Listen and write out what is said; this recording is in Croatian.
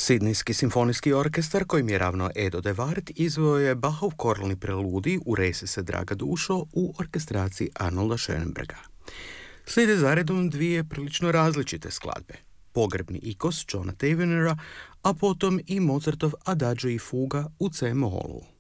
Sidnijski simfonijski orkestar kojim je ravno Edo de Wart izveo je Bachov koralni preludij u Resi se draga dušo u orkestraciji Arnolda Schönberga. Slijede zaredom dvije prilično različite skladbe. Pogrebni ikos Johna Tavenera, a potom i Mozartov Adagio i fuga u C molu.